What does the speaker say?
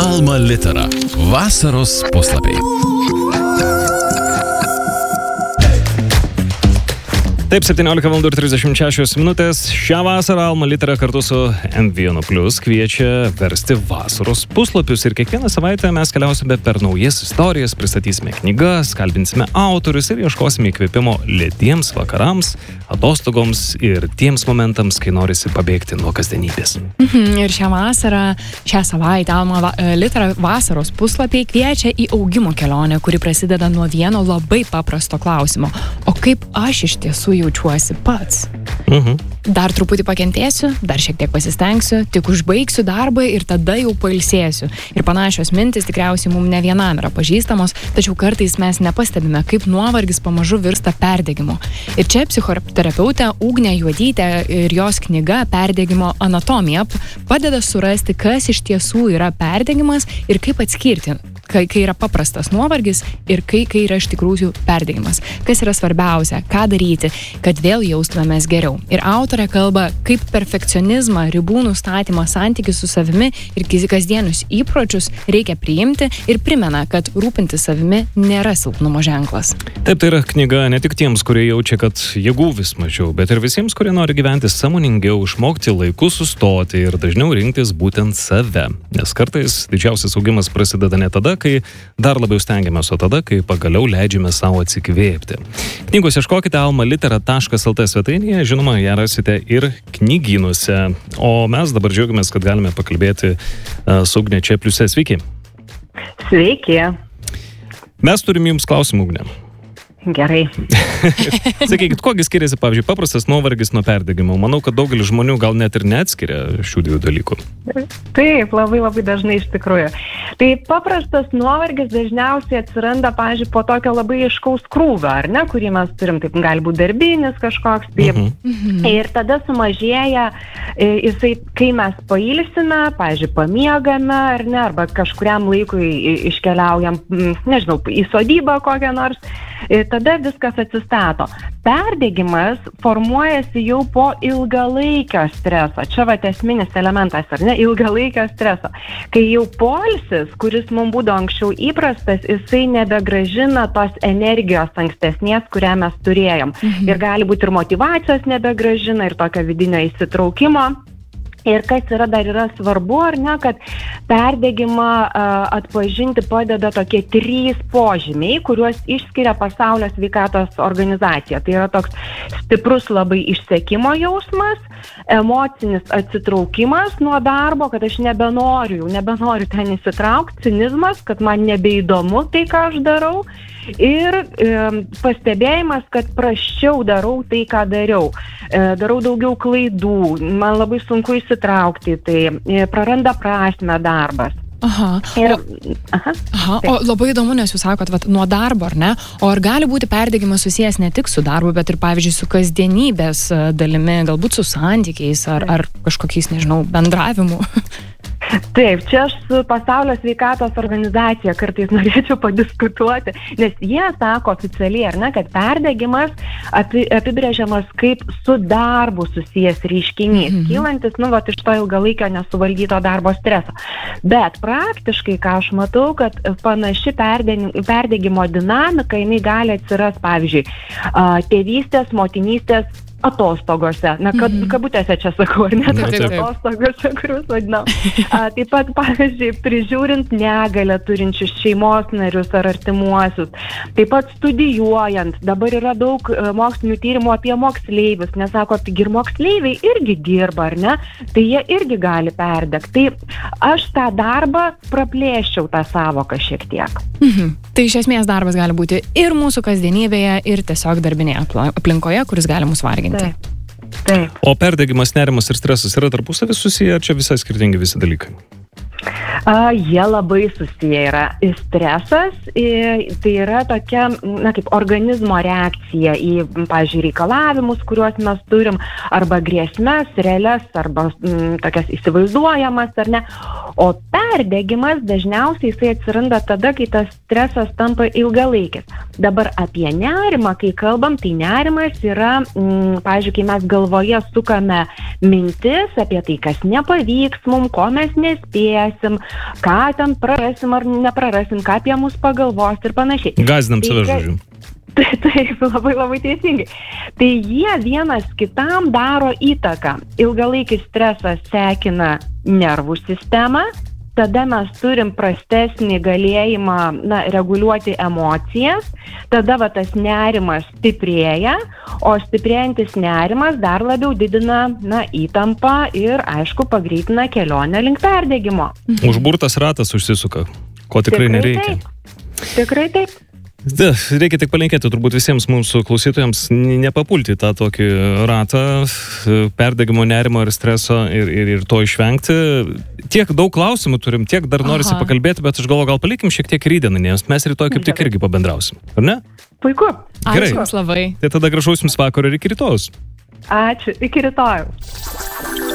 Alma Litera. Vasaros puslapiai. Taip, 17:36. Šią vasarą Alma Litera kartu su M1+ kviečia versti vasaros puslapius ir kiekvieną savaitę mes keliausime per naujas istorijas, pristatysime knygas, kalbinsime autorius ir ieškosime įkvėpimo lėtiems vakarams, atostogoms ir tiems momentams, kai norisi pabėgti nuo kasdienybės. Ir šią savaitę Alma Litera vasaros puslapiai kviečia į augimo kelionę, kuri prasideda nuo vieno labai paprasto klausimo. O kaip aš iš tiesų jaučiuosi pats? Dar truputį pakentėsiu, dar šiek tiek pasistengsiu, tik užbaigsiu darbą ir tada jau pailsėsiu. Ir panašios mintis tikriausiai mums ne vienam yra pažįstamos, tačiau kartais mes nepastebime, kaip nuovargis pamažu virsta perdegimu. Ir čia psichoterapeutė Ugnė Juodytė ir jos knyga Perdegimo anatomija padeda surasti, kas iš tiesų yra perdegimas ir kaip atskirti, kai yra paprastas nuovargis ir kai yra iš tikrųjų perdegimas. Kas yra svarbiausia, ką daryti, kad vėl jaustumėmės geriau. Ir autorė kalba, kaip perfekcionizmą, ribų nustatymą, santykį su savimi ir kasdienius įpročius reikia priimti ir primena, kad rūpintis savimi nėra silpnumo ženklas. Taip, tai yra knyga ne tik tiems, kurie jaučia, kad jėgų vis mažiau, bet ir visiems, kurie nori gyventi sąmoningiau, išmokti laiku sustoti ir dažniau rinktis būtent save. Nes kartais didžiausias augimas prasideda ne tada, kai dar labiau stengiamės, o tada, kai pagaliau leidžiame savo atsikvėpti. Knygos ieškokite almalitera.lt svetainėje, žinoma, ją rasite ir knygynuose. O mes dabar džiaugiamės, kad galime pakalbėti su Ugne čia pliuse. Sveiki. Sveiki. Mes turim jums klausimų, Ugne. Gerai. Sakykit, kogi skiriasi, pavyzdžiui, paprastas nuovargis nuo perdegimo? Manau, kad daugelis žmonių gal net ir neatskiria šių dviejų dalykų. Taip, labai dažnai iš tikrųjų. Tai paprastas nuovargis dažniausiai atsiranda, pavyzdžiui, po tokio labai aiškaus krūvio, ar ne, kurį mes turim, taip gali būti darbinis kažkoks. Ir tada sumažėja jisai, kai mes pailsime, pavyzdžiui, pamiegame, ar ne, arba kažkuriam laikui iškeliaujam, nežinau, į sodybą kokią nors. Tada viskas atsistato. Perdegimas formuojasi jau po ilgalaikio streso. Čia esminis elementas, ar ne? Ilgalaikio streso. Kai jau poilsis, kuris mums būdavo anksčiau įprastas, jisai nebegrąžina tos energijos ankstesnės, kurią mes turėjom. Ir gali būti ir motyvacijos nebegrąžina, ir tokio vidinio įsitraukimo. Ir kas dar yra svarbu, ar ne, kad perdegimą atpažinti padeda tokie 3 požymiai, kuriuos išskiria Pasaulio sveikatos organizacija. Tai yra toks stiprus labai išsekimo jausmas, emocinis atsitraukimas nuo darbo, kad aš nebenoriu ten įsitraukti, cinizmas, kad man nebeįdomu tai, ką aš darau. Ir pastebėjimas, kad prasčiau darau tai, ką dariau. Darau daugiau klaidų, man labai sunku įsitraukti, tai praranda prasmę darbas. O labai įdomu, nes jūs sakot, nuo darbo, ar ne? O ar gali būti perdegimas susijęs ne tik su darbu, bet ir, pavyzdžiui, su kasdienybės dalimi, galbūt su santykiais ar kažkokiais, nežinau, bendravimu? Taip, čia aš su Pasaulio sveikatos organizacija kartais norėčiau padiskutuoti, nes jie sako oficialiai, ar ne, kad perdegimas apibrėžiamas kaip su darbu susijęs reiškinys, kylantis, iš to ilgalaikio nesuvaldyto darbo streso. Bet praktiškai, ką aš matau, kad panaši perdegimo dinamika, jinai gali atsiras, pavyzdžiui, tėvystės, motinystės atostogose, kabutėse čia sakau, ar ne, atostogose, kuriuos vadinam. Taip pat, pavyzdžiui, prižiūrint negalią turinčius šeimos narius ar artimuosius. Taip pat studijuojant, dabar yra daug mokslinių tyrimų apie moksleivius, nes sako, ir moksleiviai irgi dirba, ar ne, tai jie irgi gali perdegti. Tai aš tą darbą praplėščiau tą savoką šiek tiek. Tai iš esmės darbas gali būti ir mūsų kasdienybėje, ir tiesiog darbinėje aplinkoje, kuris gali mus varginti. Taip. O perdegimas, nerimas ir stresas yra tarpusavy susiję, ar čia visai skirtingi visi dalykai? Jie labai susiję yra. Stresas tai yra tokia, kaip organizmo reakcija į, pavyzdžiui, reikalavimus, kuriuos mes turim, arba grėsmes, realias, arba tokias įsivaizduojamas, ar ne. O perdegimas dažniausiai jisai atsiranda tada, kai tas stresas tampa ilgalaikis. Dabar apie nerimą, kai kalbam, tai nerimas yra, pavyzdžiui, kai mes galvoje sukame mintis apie tai, kas nepavyks mums, ko mes nespėsim, ką ten prarasim ar neprarasim, ką apie mus pagalvos ir panašiai. Gazdinam save, žodžiu. Taip, labai teisingai. Tai jie vienas kitam daro įtaką. Ilgalaikis stresas sekina nervų sistemą, tada mes turim prastesnį galėjimą reguliuoti emocijas, tada tas nerimas stiprėja, o stiprėjantis nerimas dar labiau didina įtampą ir, aišku, pagreitina kelionę link perdegimo. Užburtas ratas užsisuka, ko tikrai nereikia. Tikrai taip. Reikia tik palinkėti turbūt visiems mūsų klausytojams nepapulti tą tokį ratą perdegimo, nerimo ir streso ir to išvengti. Tiek daug klausimų turim, tiek dar norisi pakalbėti, bet aš galvoju, gal palikim šiek tiek rytdienai, nes mes rytoj kaip tik irgi pabendrausim, ar ne? Puiku. Gerai. Ačiū jums labai. Tai tada gražaus jums vakaro ir iki rytojus. Ačiū, iki rytojus.